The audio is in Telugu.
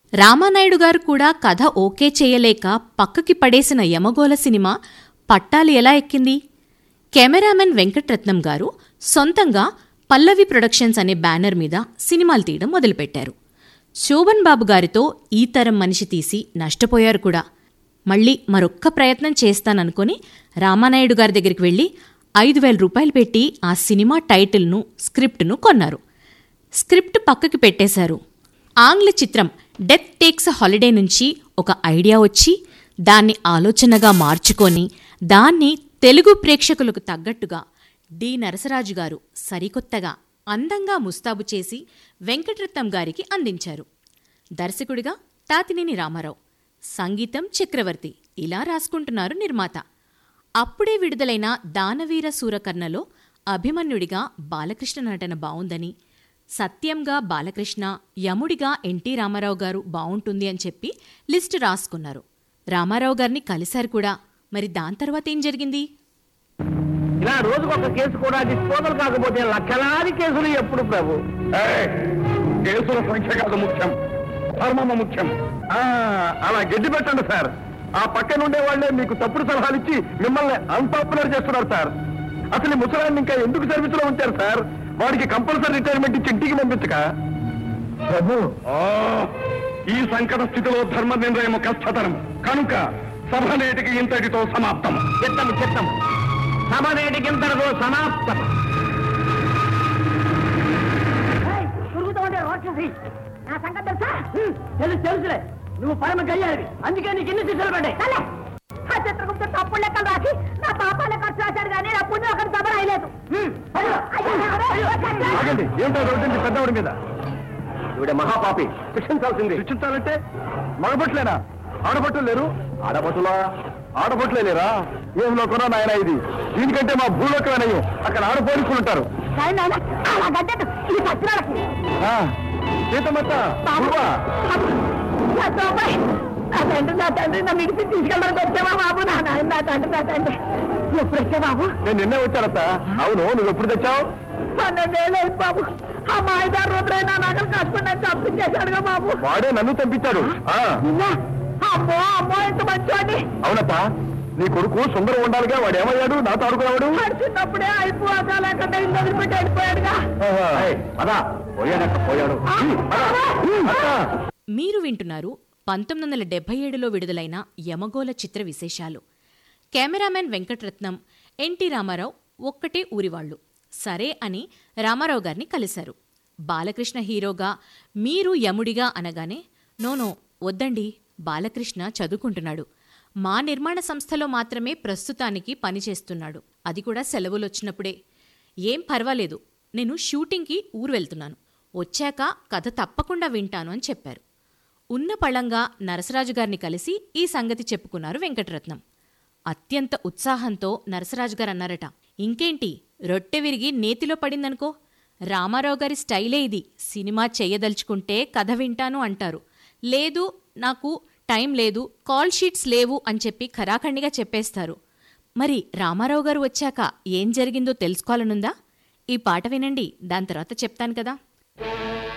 రామానాయుడు గారు కూడా కథ ఓకే చేయలేక పక్కకి పడేసిన యమగోళ సినిమా పట్టాలు ఎలా ఎక్కింది? కెమెరామెన్ వెంకట్రత్నం గారు సొంతంగా పల్లవి ప్రొడక్షన్స్ అనే బ్యానర్ మీద సినిమాలు తీయడం మొదలుపెట్టారు. శోభన్ బాబు గారితో ఈ తరం మనిషి తీసి నష్టపోయారు కూడా. మళ్ళీ మరొక్క ప్రయత్నం చేస్తాననుకొని రామానాయుడు గారి దగ్గరికి వెళ్ళి 5,000 రూపాయలు పెట్టి ఆ సినిమా టైటిల్ను, స్క్రిప్ట్ను కొన్నారు. స్క్రిప్ట్ పక్కకి పెట్టేశారు. ఆంగ్ల చిత్రం డెత్ టేక్స్ హాలిడే నుంచి ఒక ఐడియా వచ్చి దాన్ని ఆలోచనగా మార్చుకొని దాన్ని తెలుగు ప్రేక్షకులకు తగ్గట్టుగా డి నరసరాజు గారు సరికొత్తగా అందంగా ముస్తాబు చేసి వెంకట్రత్నం గారికి అందించారు. దర్శకుడిగా తాతినేని రామారావు, సంగీతం చక్రవర్తి, ఇలా రాసుకుంటున్నారు నిర్మాత. అప్పుడే విడుదలైన దానవీర సూరకర్ణలో అభిమన్యుడిగా బాలకృష్ణ నటన బావుందని, సత్యంగా బాలకృష్ణ, యముడిగా ఎన్టీ రామారావు గారు బావుంటుంది అని చెప్పి లిస్టు రాసుకున్నారు. రామారావు గారిని కలిశారు కూడా. మరి దాని తర్వాత ఏం జరిగింది? ఇలా రోజుకొక కేసు కూడా డిస్పోజల్ కాకపోతే లక్షలాది కేసులు ఎప్పుడు ప్రభు? కేసుల సంఖ్య కాదు ముఖ్యం, ధర్మము ముఖ్యం. అలా గడ్డి పెట్టండి సార్. ఆ పక్కన ఉండే వాళ్లే మీకు తప్పుడు సలహాలు ఇచ్చి మిమ్మల్ని అన్పాపులర్ చేస్తున్నారు సార్. అసలు ఈ ముసలాన్ని ఇంకా ఎందుకు సర్వీస్ లో ఉంచారు సార్? వాడికి కంపల్సరీ రిటైర్మెంట్ ఇచ్చి ఇంటికి పంపించక ప్రభు. ఈ సంకట స్థితిలో ధర్మ నిర్ణయం కష్టతరం కనుక సభ నేటికి ఇంతటితో సమాప్తం. చిత్తము చిత్తము, సభ నేటికి ఇంతటితో సమాప్తం. తెలుసులే, నువ్వు పరమ గయ్యాడివి, అందుకే నీకు ఇన్ని శిక్షలు పడ్డాయి. చిత్రగుప్త తప్పుడు లెక్కలు రాసి నా పాపాల ఖర్చు రాశాడు కానీ నా పుణ్యం ఒకటి సభ రాయలేదు. ఏమిటో రోడ్డు పెద్దవాడి మీద ఇవిడ మహాపాపి, శిక్షించాల్సింది. శిక్షించాలంటే మగబొట్లేనా? ఆడబొట్లు లేరు? ఆడబొట్లే లేరా? ఏం లోకరా నాయన ఇది? దీనికంటే మా భూలోకమేనయ్యో, అక్కడ ఆడపోలీసులు ఉంటారు. నా తండ్రి నా మిగిసి తీసుకెళ్ళడానికి వచ్చావా బాబు? నా తండ్రి నా తండ్రి ఎప్పుడు వచ్చా బాబు? నేను నిన్నే వచ్చానత్త. అవును, నువ్వు ఎప్పుడు తెచ్చావు? 12 ఏళ్ళు అయింది బాబు. ఆ మాయదారు రుద్రైనా నగలు కట్టుకుని చంపించేశాడుగా బాబు. వాడే నన్ను చంపించాడు. అమ్మో అమ్మో, ఇంత మంచోండి. అవునత్త, నీ కొడుకు సుందరం ఉండాలిగా. వాడు ఏమయ్యాడు? నాతో ఆడుకున్నాడు. చిన్నప్పుడే అయిపోగా లేకుండా ఇల్లు వదిలిపెట్టి వెళ్ళిపోయాడుగా. పోయాడు. మీరు వింటున్నారు 1977లో విడుదలైన యమగోళ చిత్ర విశేషాలు. కెమెరామెన్ వెంకట్రత్నం, ఎన్టీ రామారావు ఒక్కటే ఊరివాళ్లు. సరే అని రామారావు గారిని కలిశారు. బాలకృష్ణ హీరోగా, మీరు యముడిగా అనగానే, నోనో వద్దండి, బాలకృష్ణ చదువుకుంటున్నాడు, మా నిర్మాణ సంస్థలో మాత్రమే ప్రస్తుతానికి పనిచేస్తున్నాడు, అది కూడా సెలవులొచ్చినప్పుడే. ఏం పర్వాలేదు, నేను షూటింగ్కి ఊరు వెళ్తున్నాను, వచ్చాక కథ తప్పకుండా వింటాను అని చెప్పారు. ఉన్న పళంగా నరసరాజు గారిని కలిసి ఈ సంగతి చెప్పుకున్నారు వెంకట్రత్నం. అత్యంత ఉత్సాహంతో నరసరాజు గారు అన్నారట, ఇంకేంటి, రొట్టె విరిగి నేతిలో పడిందనుకో, రామారావు గారి స్టైలే ఇది, సినిమా చెయ్యదలుచుకుంటే కథ వింటాను అంటారు, లేదు నాకు టైం లేదు, కాల్ షీట్స్ లేవు అని చెప్పి ఖరాఖండిగా చెప్పేస్తారు. మరి రామారావు గారు వచ్చాక ఏం జరిగిందో తెలుసుకోవాలనుందా? ఈ పాట వినండి, దాని తర్వాత చెప్తాను కదా.